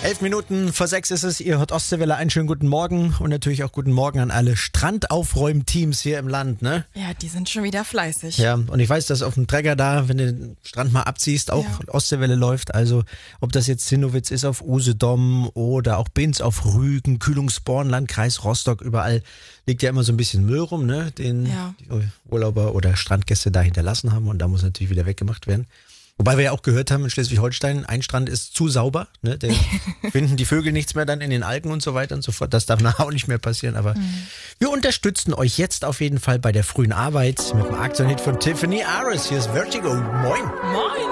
5:11 ist es, ihr hört Ostseewelle, einen schönen guten Morgen und natürlich auch guten Morgen an alle Strandaufräumteams hier im Land, ne? Ja, die sind schon wieder fleißig. Ja, und ich weiß, dass auf dem Trecker da, wenn du den Strand mal abziehst, auch Ostseewelle läuft, also ob das jetzt Zinnowitz ist auf Usedom oder auch Binz auf Rügen, Kühlungsborn, Landkreis Rostock, überall liegt ja immer so ein bisschen Müll rum, ne? Den die Urlauber oder Strandgäste da hinterlassen haben und da muss natürlich wieder weggemacht werden. Wobei wir ja auch gehört haben in Schleswig-Holstein, ein Strand ist zu sauber, ne? Da finden die Vögel nichts mehr dann in den Algen und so weiter und so fort. Das darf nachher auch nicht mehr passieren, aber wir unterstützen euch jetzt auf jeden Fall bei der frühen Arbeit mit dem Aktion-Hit von Tiffany Aris. Hier ist Vertigo. Moin. Moin.